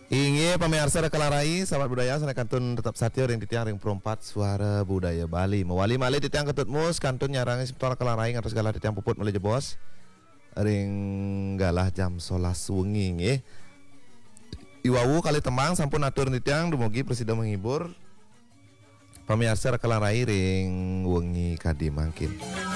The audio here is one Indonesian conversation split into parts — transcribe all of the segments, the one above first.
Inge pemirsa kelarai sahabat budaya sana kantun tetap satyo ring titiang ring perempat suara budaya Bali mewali malih titiang ketut mus kantun nyarangi seputar kelarai ngatus galah titiang puput mulai jebos ring galah jam 11 wengi nggih iwawu kali temang sampun atur titiang dumugi presida menghibur pemirsa kelarai ring wengi kadi mangkin.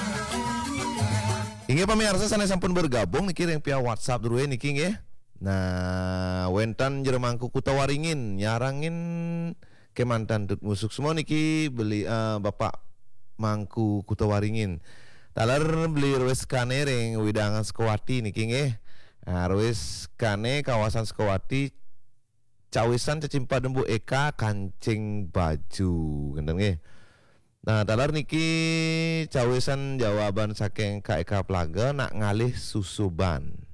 Inge pemirsa sana sampun bergabung niki ring via WhatsApp dulu niki nggih. Nah, wentan jeremangku Kutawaringin nyarangin kemantan tut musuk semua niki beli Bapak Mangku Kutawaringin. Talar beli ruwes kane ring widangan Sekowati niki nggih. Nah, ruwes kane kawasan Sekowati cawisan cecimpa dembu Eka kancing baju ngenten nggih. Nah, talar niki cawisan jawaban saking Kak Eka Plaga nak ngalih susuban.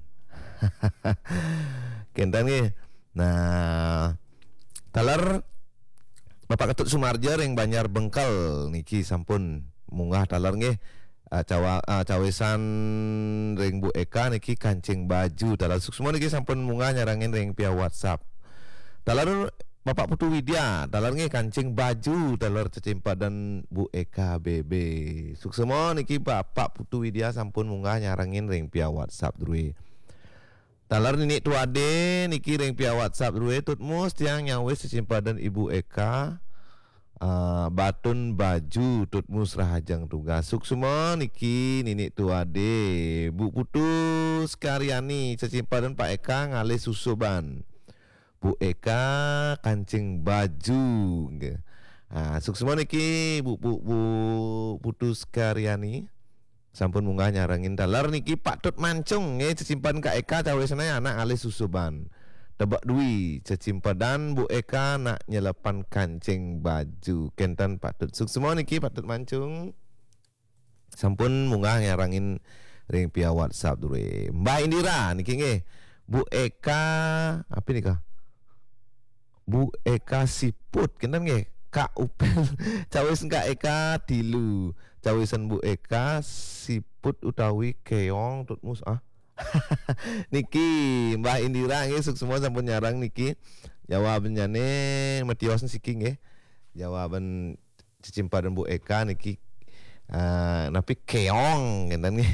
Kentan nggih. Nah, talar Bapak Ketut Sumarja ring Banjar Bengkel niki sampun munggah talar nggih cawesan ring Bu Eka niki kancing baju talar semua niki sampun munggah nyarangin ring via WhatsApp. Talar Bapak Putu Widya talar nggih kancing baju talar cecimpa dan Bu Eka BB. Suksemo niki Bapak Putu Widya sampun munggah nyarangin ring via WhatsApp druwe. Talar ninik tuade niki ring pia WhatsApp ruwe tutmus tiang nyawis sesimpadan Ibu Eka batun baju tutmus rahajang tugas suksuma niki ninik tuade Bu Putus Karyani sesimpadan Pak Eka ngalih susuban Bu Eka kancing baju suksuma niki Bu Putus Karyani sampun munggah nyarangin talar niki Pak Tut Mancung nggih cecimpan Kak Eka cawesane anak alih susuban. Tebak dui cecimpadan Bu Eka nak nyelepan kancing baju kentan Pak Tut. Semua niki Pak Tut Mancung sampun munggah nyarangin ring via WhatsApp dulu. Mbak Indira niki nggih. Bu Eka apa nih Kak? Bu Eka Siput kentan nggih. Kak Upel cawisan Kak Eka tilu cawisan Bu Eka siput utawi keong tutmus niki Mbah Indira nggih semua sampun nyarang niki jawabannya nih metiwasan siki nggih jawaban cicimpadan Bu Eka niki napi keong ngenten nggih.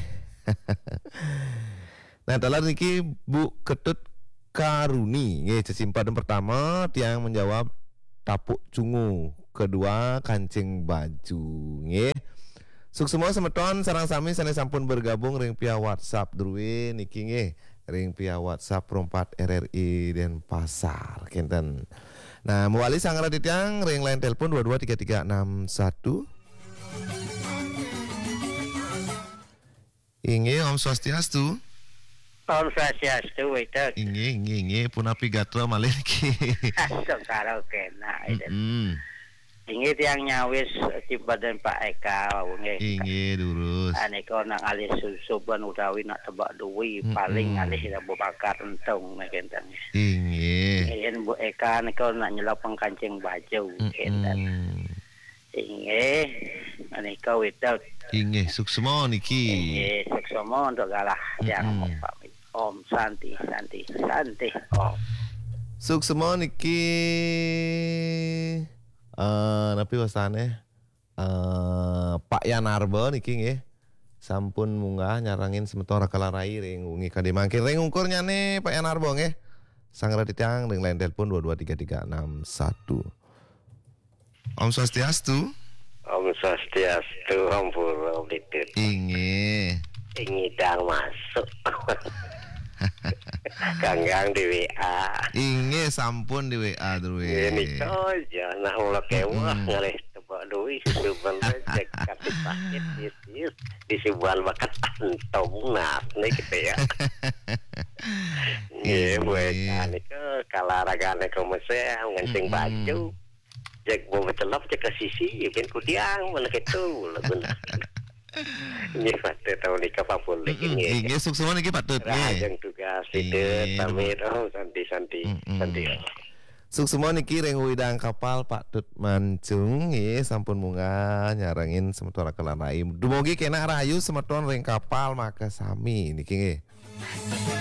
Nah talar niki Bu Ketut Karuni nggih cicimpadan pertama tiang menjawab tapuk cungu, kedua kancing baju nggih. Semua semeton sarang sami sana sampun bergabung ring via WhatsApp druwe niki nggih ring via WhatsApp perempat RRI Denpasar kinten. Nah, muali sanggara titiang ring line telepon 223361. Inge Om Swastiastu. Om Swastiastu itu. Inge punapi gatra malih iki. Sekarang kena. Inge tiang nyawis di badan Pak Eka. Inge durus. Aneko nak alih susuban utawi nak tebak duwi paling alih Abu Bakar entung kentan. Inge. Bu Eka aneko nak nyelapang kancing baju kentan. Inge aneko itu. Inge suksemo niki. Inge suksemo untuk galah yang Om Santi Om suksemo niki napi wasane Pak Yanarbo niki nggih sampun munggah nyarangin semeton kalarai ring ungi kade mangkin ring ungkur nyane Pak Yanarbo nggih sangra titiang ring line telepon 223361. Om Swastiastu. Om Swastiastu, ampun ditut. Inge Dang masuk. Kanggang di WA. Inge sampun di WA dulu. Ini aja nak ulah kewah ngalih tebak duit susuban cek kasih sakit di sebuah bakat antum nah nih gitu ya. Iya buat ini ke kalaragane komese ngancing baju. Cek mau celap cek ke sisi kan kudiang mana gitu lagu. Ini patut tahu nikah papul ini. Ini sukses niki patut nih. Rajang tugas itu pamit santi. Sukses niki ring widang kapal Pak Tut Mancung nggih sampun munggah nyarangin semeton kalarai. Dumugi kena rayu semeton ring kapal maka sami niki nggih.